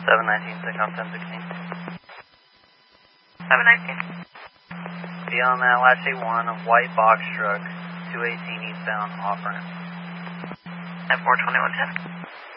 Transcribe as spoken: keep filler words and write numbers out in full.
seven nineteen, take off ten sixteen. seven nineteen. Be on that last eight one, a white box truck, two eighteen eastbound, off ramp. At four twenty-one ten.